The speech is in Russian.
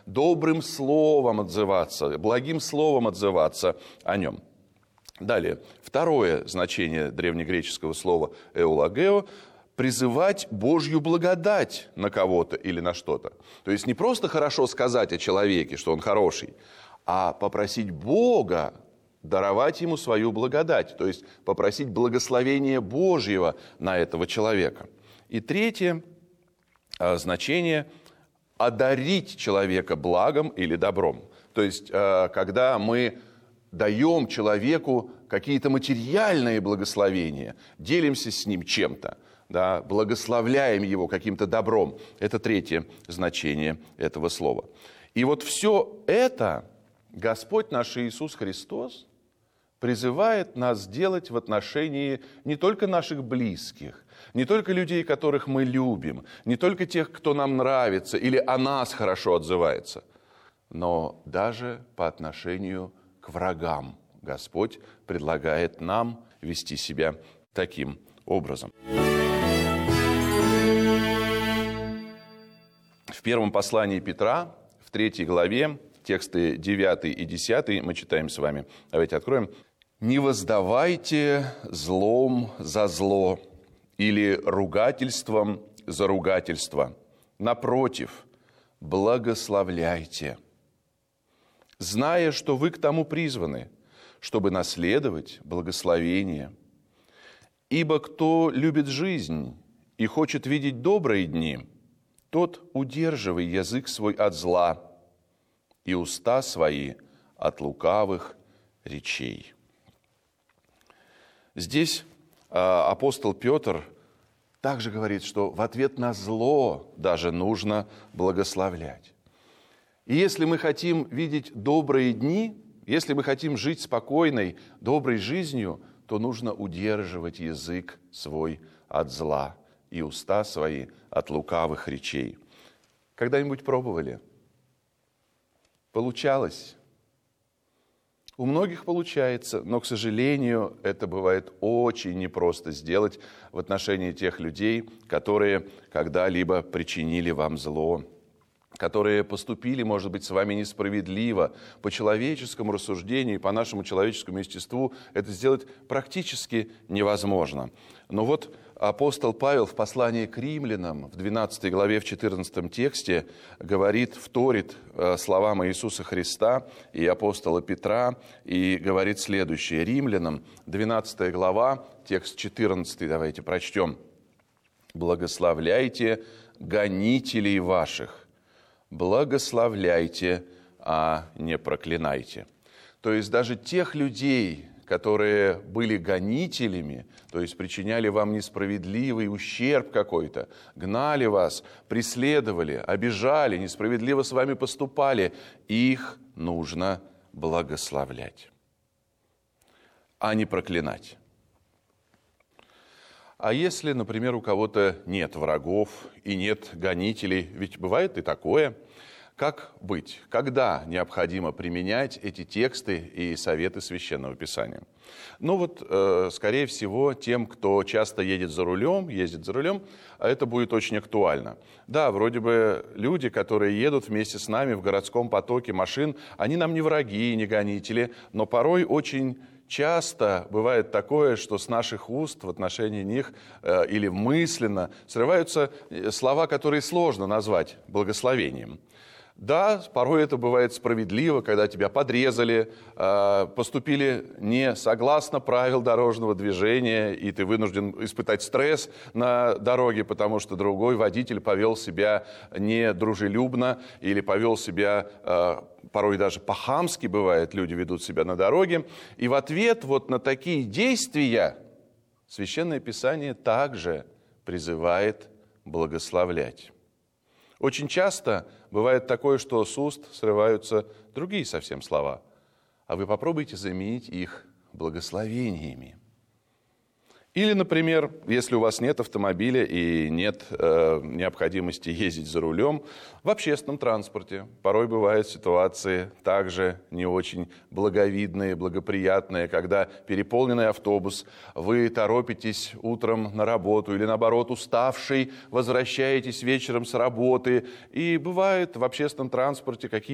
добрым словом отзываться, благим словом отзываться о нем. Далее, второе значение древнегреческого слова «эулагео» – призывать Божью благодать на кого-то или на что-то. То есть не просто хорошо сказать о человеке, что он хороший, а попросить Бога даровать ему свою благодать, то есть попросить благословения Божьего на этого человека. И третье значение – одарить человека благом или добром. То есть когда мы даем человеку какие-то материальные благословения, делимся с ним чем-то, да, благословляем его каким-то добром. Это третье значение этого слова. И вот все это Господь наш Иисус Христос призывает нас делать в отношении не только наших близких, не только людей, которых мы любим, не только тех, кто нам нравится или о нас хорошо отзывается, но даже по отношению к врагам. Господь предлагает нам вести себя таким образом. В первом послании Петра, в 3 главе, тексты 9 и 10 мы читаем с вами. Давайте откроем. «Не воздавайте злом за зло или ругательством за ругательство. Напротив, благословляйте, зная, что вы к тому призваны, чтобы наследовать благословение. Ибо кто любит жизнь и хочет видеть добрые дни, тот удерживай язык свой от зла и уста свои от лукавых речей». Здесь апостол Петр также говорит, что в ответ на зло даже нужно благословлять. И если мы хотим видеть добрые дни, если мы хотим жить спокойной, доброй жизнью, то нужно удерживать язык свой от зла и уста свои от лукавых речей. Когда-нибудь пробовали? Получалось? У многих получается, но, к сожалению, это бывает очень непросто сделать в отношении тех людей, которые когда-либо причинили вам зло, которые поступили, может быть, с вами несправедливо. По человеческому рассуждению, по нашему человеческому естеству это сделать практически невозможно. Но вот апостол Павел в послании к римлянам, в 12 главе, в 14 тексте, говорит, вторит словам Иисуса Христа и апостола Петра, и говорит следующее. Римлянам, 12 глава, текст 14, давайте прочтем. «Благословляйте гонителей ваших, благословляйте, а не проклинайте». То есть даже тех людей, которые были гонителями, то есть причиняли вам несправедливый ущерб какой-то, гнали вас, преследовали, обижали, несправедливо с вами поступали, их нужно благословлять, а не проклинать. А если, например, у кого-то нет врагов и нет гонителей, ведь бывает и такое, как быть? Когда необходимо применять эти тексты и советы Священного Писания? Ну вот, скорее всего, тем, кто часто ездит за рулем, это будет очень актуально. Да, вроде бы люди, которые едут вместе с нами в городском потоке машин, они нам не враги и не гонители, но порой очень часто бывает такое, что с наших уст в отношении них или мысленно срываются слова, которые сложно назвать благословением. Да, порой это бывает справедливо, когда тебя подрезали, поступили не согласно правил дорожного движения, и ты вынужден испытать стресс на дороге, потому что другой водитель повел себя недружелюбно или повел себя, порой даже по-хамски бывает, люди ведут себя на дороге. И в ответ вот на такие действия Священное Писание также призывает благословлять. Очень часто бывает такое, что с уст срываются другие совсем слова, а вы попробуйте заменить их благословениями. Или, например, если у вас нет автомобиля и нет необходимости ездить за рулем, в общественном транспорте порой бывают ситуации также не очень благовидные, благоприятные, когда переполненный автобус, вы торопитесь утром на работу или, наоборот, уставший, возвращаетесь вечером с работы. И бывает в общественном транспорте какие-то